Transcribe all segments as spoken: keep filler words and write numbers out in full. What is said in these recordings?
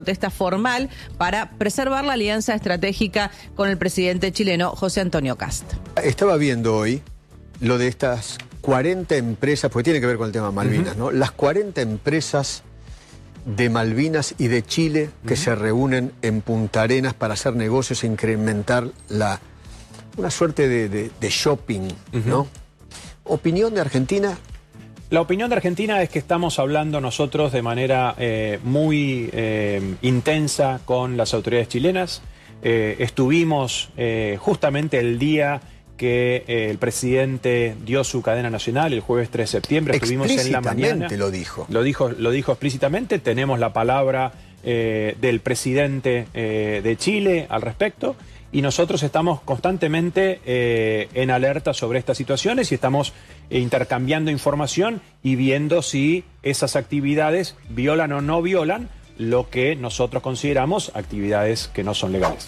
protesta formal para preservar la alianza estratégica con el presidente chileno José Antonio Kast. Estaba viendo hoy lo de estas cuarenta empresas, porque tiene que ver con el tema Malvinas, uh-huh. ¿no? Las cuarenta empresas de Malvinas y de Chile que uh-huh. se reúnen en Punta Arenas para hacer negocios e incrementar la, una suerte de, de, de shopping, uh-huh. ¿no? ¿Opinión de Argentina? La opinión de Argentina es que estamos hablando nosotros de manera eh, muy eh, intensa con las autoridades chilenas. Eh, estuvimos eh, justamente el día que eh, el presidente dio su cadena nacional, el jueves tres de septiembre. Estuvimos en la mañana. lo dijo. Lo dijo, lo dijo explícitamente. Tenemos la palabra eh, del presidente eh, de Chile al respecto. Y nosotros estamos constantemente eh, en alerta sobre estas situaciones y estamos eh, intercambiando información y viendo si esas actividades violan o no violan lo que nosotros consideramos actividades que no son legales.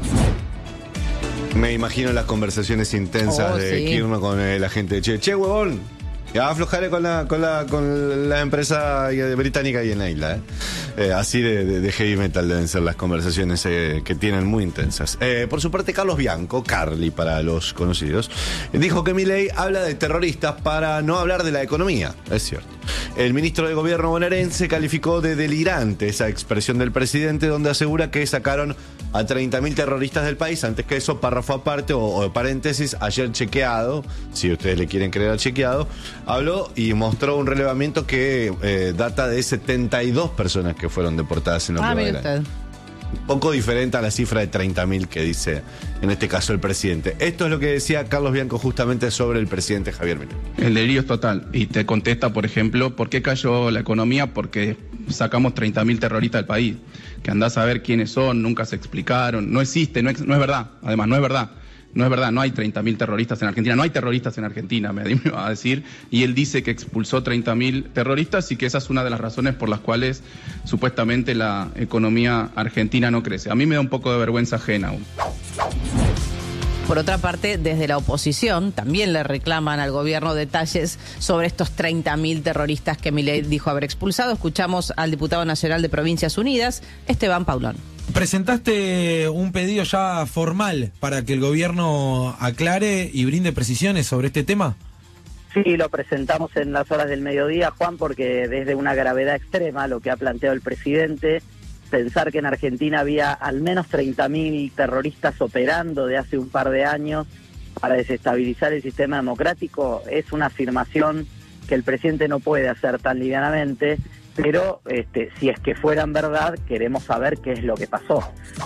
Me imagino las conversaciones intensas oh, de sí. Kirchner con el agente de Che. Che, huevón. Ya aflojaré con la, con la, con la empresa británica ahí en la isla. ¿eh? Eh, así de, de, de heavy metal deben ser las conversaciones eh, que tienen muy intensas. Eh, por su parte, Carlos Bianco, Carly para los conocidos, dijo que Milei habla de terroristas para no hablar de la economía. Es cierto. El ministro de Gobierno bonaerense calificó de delirante esa expresión del presidente, donde asegura que sacaron a treinta mil terroristas del país. Antes que eso, párrafo aparte o, o paréntesis, ayer chequeado, si ustedes le quieren creer al chequeado, habló y mostró un relevamiento que eh, data de setenta y dos personas que fueron deportadas en lo ah, que va del año. Un poco diferente a la cifra de treinta mil que dice en este caso el presidente. Esto es lo que decía Carlos Bianco justamente sobre el presidente Javier Milei. El delirio es total. Y te contesta, por ejemplo, ¿por qué cayó la economía? Porque sacamos treinta mil terroristas del país. Que andás a ver quiénes son, nunca se explicaron. No existe, no, ex, no es verdad. Además, no es verdad. No es verdad, no hay treinta mil terroristas en Argentina, no hay terroristas en Argentina, me va a decir, y él dice que expulsó treinta mil terroristas y que esa es una de las razones por las cuales supuestamente la economía argentina no crece. A mí me da un poco de vergüenza ajena aún. Por otra parte, desde la oposición también le reclaman al gobierno detalles sobre estos treinta mil terroristas que Milei dijo haber expulsado. Escuchamos al diputado nacional de Provincias Unidas, Esteban Paulón. ¿Presentaste un pedido ya formal para que el gobierno aclare y brinde precisiones sobre este tema? Sí, lo presentamos en las horas del mediodía, Juan, porque desde una gravedad extrema lo que ha planteado el presidente, pensar que en Argentina había al menos treinta mil terroristas operando de hace un par de años para desestabilizar el sistema democrático, es una afirmación que el presidente no puede hacer tan livianamente. Pero este, si es que fueran verdad, queremos saber qué es lo que pasó.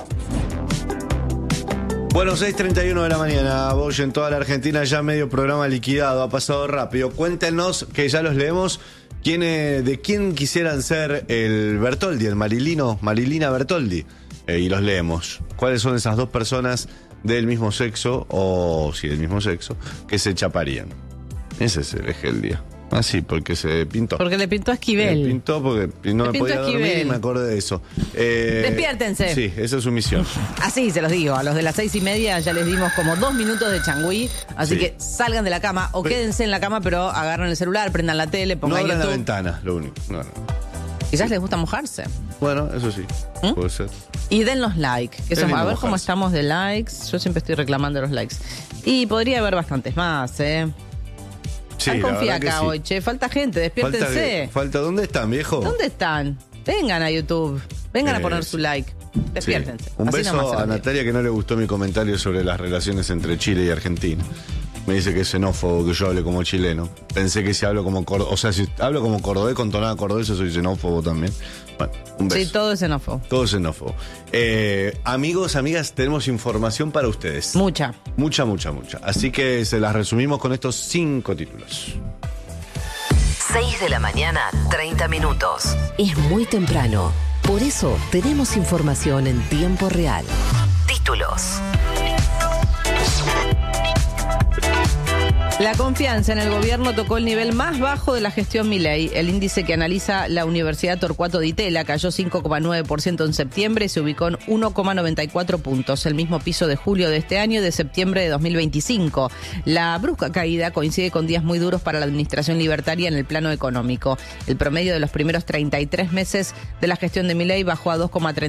Bueno, seis treinta y uno de la mañana, Bosch, en toda la Argentina ya medio programa liquidado, ha pasado rápido. Cuéntenos, que ya los leemos, quién, eh, de quién quisieran ser el Bertoldi, el Marilino, Marilina Bertoldi, eh, y los leemos. ¿Cuáles son esas dos personas del mismo sexo, o sí, del mismo sexo, que se chaparían? Ese es el eje del día. Ah, sí, porque se pintó. Porque le pintó a Esquivel. Le pintó porque no le me podía dormir y me acordé de eso. Eh, Despiértense. Sí, esa es su misión. Así se los digo, a los de las seis y media ya les dimos como dos minutos de changüí, así sí. que salgan de la cama o pero, quédense en la cama, pero agarren el celular, prendan la tele, pongan no abran YouTube. la ventana, lo único. No, no. Quizás les gusta mojarse. Bueno, eso sí, ¿Mm? puede ser. Y dennos like. Eso, a ver mojarse. Cómo estamos de likes. Yo siempre estoy reclamando los likes. Y podría haber bastantes más, ¿eh? Sí, confía acá sí. hoy, che. Falta gente, despiértense. Falta, falta, ¿dónde están, viejo? ¿Dónde están? Vengan a YouTube. Vengan eh, a poner su like. Despiértense. Sí. Un Así beso a Natalia, que no le gustó mi comentario sobre las relaciones entre Chile y Argentina. Me dice que es xenófobo que yo hable como chileno. Pensé que si hablo como cordobés, o sea, si hablo como cordobés con tonada cordobesa, soy xenófobo también. Bueno, un beso. Sí, todo es xenófobo. Todo es xenófobo. Eh, amigos, amigas, tenemos información para ustedes. Mucha. Mucha, mucha, mucha. Así que se las resumimos con estos cinco títulos. seis de la mañana, treinta minutos. Es muy temprano. Por eso tenemos información en tiempo real. Títulos. La confianza en el gobierno tocó el nivel más bajo de la gestión Milei. El índice que analiza la Universidad Torcuato Di Tella cayó cinco coma nueve por ciento en septiembre y se ubicó en uno coma noventa y cuatro puntos, el mismo piso de julio de este año y de septiembre de dos mil veinticinco. La brusca caída coincide con días muy duros para la administración libertaria en el plano económico. El promedio de los primeros treinta y tres meses de la gestión de Milei bajó a dos coma treinta